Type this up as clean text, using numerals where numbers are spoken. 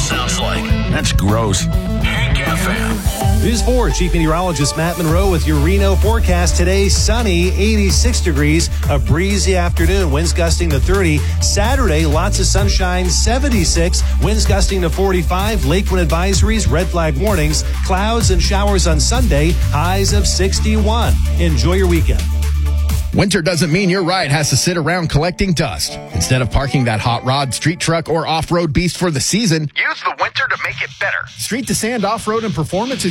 sounds like. That's gross. Hank FM. News 4, Chief Meteorologist Matt Monroe with your Reno forecast. Today, sunny, 86 degrees, a breezy afternoon, winds gusting to 30. Saturday, lots of sunshine, 76, winds gusting to 45. Lake wind advisories, red flag warnings, clouds and showers on Sunday, highs of 61. Enjoy your weekend. Winter doesn't mean your ride has to sit around collecting dust. Instead of parking that hot rod, street truck, or off-road beast for the season, use the winter to make it better. Street to Sand Off-Road and Performance is